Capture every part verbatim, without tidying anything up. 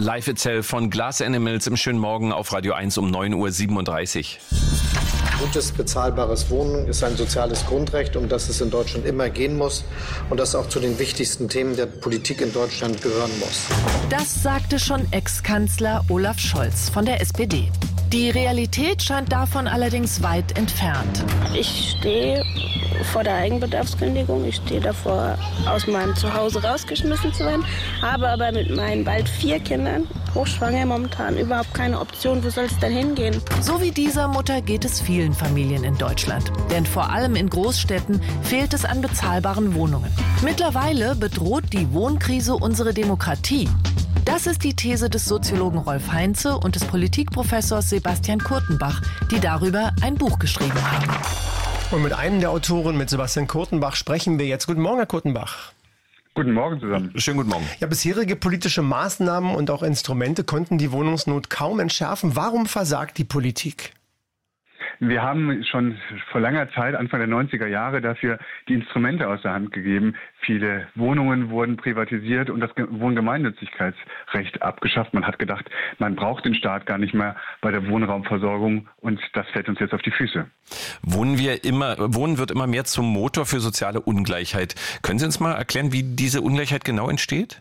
Life Itself von Glass Animals im schönen Morgen auf Radio eins um neun Uhr siebenunddreißig. Gutes, bezahlbares Wohnen ist ein soziales Grundrecht, um das es in Deutschland immer gehen muss und das auch zu den wichtigsten Themen der Politik in Deutschland gehören muss. Das sagte schon Ex-Kanzler Olaf Scholz von der S P D. Die Realität scheint davon allerdings weit entfernt. Ich stehe vor der Eigenbedarfskündigung, ich stehe davor, aus meinem Zuhause rausgeschmissen zu werden, habe aber mit meinen bald vier Kindern, hochschwanger momentan, überhaupt keine Option. Wo soll es denn hingehen? So wie dieser Mutter geht es vielen Familien in Deutschland. Denn vor allem in Großstädten fehlt es an bezahlbaren Wohnungen. Mittlerweile bedroht die Wohnkrise unsere Demokratie. Das ist die These des Soziologen Rolf Heinze und des Politikprofessors Sebastian Kurtenbach, die darüber ein Buch geschrieben haben. Und mit einem der Autoren, mit Sebastian Kurtenbach, sprechen wir jetzt. Guten Morgen, Herr Kurtenbach. Guten Morgen zusammen. Schönen guten Morgen. Ja, bisherige politische Maßnahmen und auch Instrumente konnten die Wohnungsnot kaum entschärfen. Warum versagt die Politik? Wir haben schon vor langer Zeit, Anfang der neunziger Jahre, dafür die Instrumente aus der Hand gegeben. Viele Wohnungen wurden privatisiert und das Wohngemeinnützigkeitsrecht abgeschafft. Man hat gedacht, man braucht den Staat gar nicht mehr bei der Wohnraumversorgung und das fällt uns jetzt auf die Füße. Wohnen wir immer, Wohnen wird immer mehr zum Motor für soziale Ungleichheit. Können Sie uns mal erklären, wie diese Ungleichheit genau entsteht?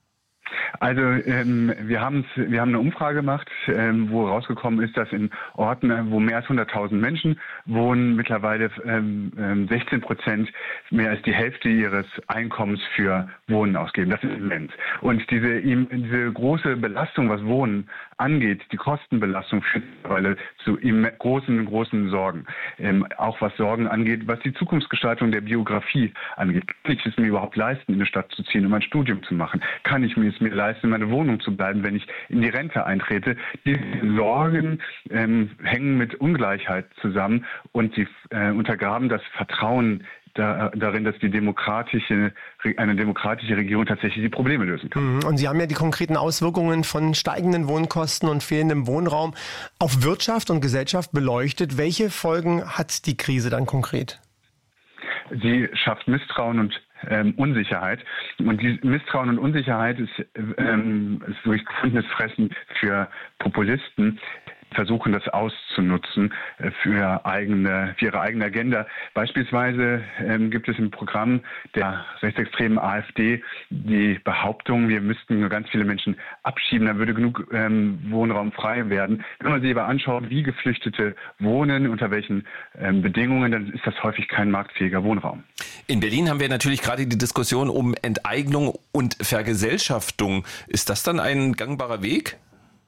Also ähm, wir haben wir haben eine Umfrage gemacht, ähm, wo rausgekommen ist, dass in Orten, wo mehr als hunderttausend Menschen wohnen, mittlerweile ähm, sechzehn Prozent mehr als die Hälfte ihres Einkommens für Wohnen ausgeben. Das ist immens. Und diese diese große Belastung, was Wohnen angeht, die Kostenbelastung führt mittlerweile zu großen großen Sorgen. Ähm, auch was Sorgen angeht, was die Zukunftsgestaltung der Biografie angeht. Kann ich es mir überhaupt leisten, in eine Stadt zu ziehen, um ein Studium zu machen? Kann ich mir es mir leisten, in meine Wohnung zu bleiben, wenn ich in die Rente eintrete? Diese Sorgen ähm, hängen mit Ungleichheit zusammen und sie äh, untergraben das Vertrauen da, darin, dass die demokratische, eine demokratische Regierung tatsächlich die Probleme lösen kann. Und Sie haben ja die konkreten Auswirkungen von steigenden Wohnkosten und fehlendem Wohnraum auf Wirtschaft und Gesellschaft beleuchtet. Welche Folgen hat die Krise dann konkret? Sie schafft Misstrauen und ähm, Unsicherheit. Und die Misstrauen und Unsicherheit ist, ähm, ist wirklich gefundenes Fressen für Populisten, versuchen das auszunutzen für eigene, für ihre eigene Agenda. Beispielsweise ähm, gibt es im Programm der rechtsextremen AfD die Behauptung, wir müssten nur ganz viele Menschen abschieben, dann würde genug ähm, Wohnraum frei werden. Wenn man sich aber anschaut, wie Geflüchtete wohnen, unter welchen ähm, Bedingungen, dann ist das häufig kein marktfähiger Wohnraum. In Berlin haben wir natürlich gerade die Diskussion um Enteignung und Vergesellschaftung. Ist das dann ein gangbarer Weg?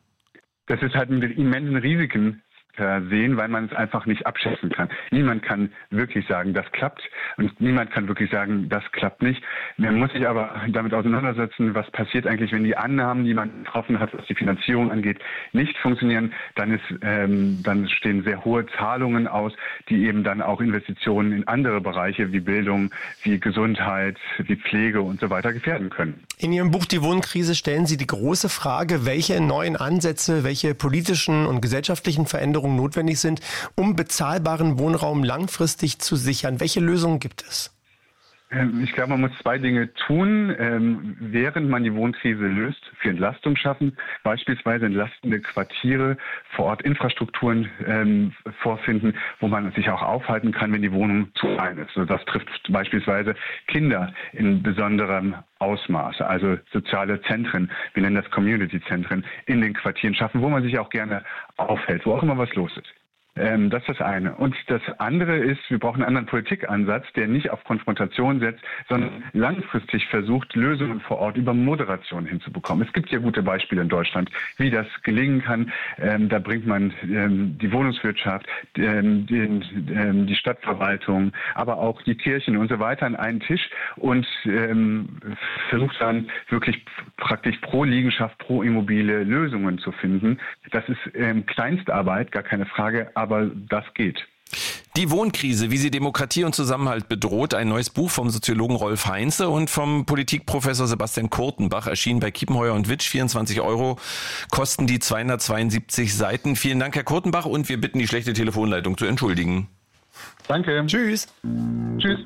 Das ist halt mit immensen Risiken sehen, weil man es einfach nicht abschätzen kann. Niemand kann wirklich sagen, das klappt und niemand kann wirklich sagen, das klappt nicht. Man muss sich aber damit auseinandersetzen, was passiert eigentlich, wenn die Annahmen, die man getroffen hat, was die Finanzierung angeht, nicht funktionieren. Dann ist, ähm, dann stehen sehr hohe Zahlungen aus, die eben dann auch Investitionen in andere Bereiche wie Bildung, wie Gesundheit, wie Pflege und so weiter gefährden können. In Ihrem Buch Die Wohnkrise stellen Sie die große Frage, welche neuen Ansätze, welche politischen und gesellschaftlichen Veränderungen notwendig sind, um bezahlbaren Wohnraum langfristig zu sichern. Welche Lösungen gibt es? Ich glaube, man muss zwei Dinge tun, ähm, während man die Wohnkrise löst, für Entlastung schaffen, beispielsweise entlastende Quartiere, vor Ort Infrastrukturen ähm, vorfinden, wo man sich auch aufhalten kann, wenn die Wohnung zu klein ist. Also das trifft beispielsweise Kinder in besonderem Ausmaß, also soziale Zentren, wir nennen das Community-Zentren, in den Quartieren schaffen, wo man sich auch gerne aufhält, wo auch immer was los ist. Ähm, das ist das eine. Und das andere ist, wir brauchen einen anderen Politikansatz, der nicht auf Konfrontation setzt, sondern langfristig versucht, Lösungen vor Ort über Moderation hinzubekommen. Es gibt ja gute Beispiele in Deutschland, wie das gelingen kann. Ähm, da bringt man ähm, die Wohnungswirtschaft, ähm, den, ähm, die Stadtverwaltung, aber auch die Kirchen und so weiter an einen Tisch und ähm, versucht dann wirklich praktisch pro Liegenschaft, pro Immobilie Lösungen zu finden. Das ist ähm, Kleinstarbeit, gar keine Frage, aber das geht. Die Wohnkrise, wie sie Demokratie und Zusammenhalt bedroht, ein neues Buch vom Soziologen Rolf Heinze und vom Politikprofessor Sebastian Kurtenbach, erschienen bei Kiepenheuer und Witsch. vierundzwanzig Euro kosten die zweihundertzweiundsiebzig Seiten. Vielen Dank, Herr Kurtenbach, und wir bitten, die schlechte Telefonleitung zu entschuldigen. Danke. Tschüss. Tschüss.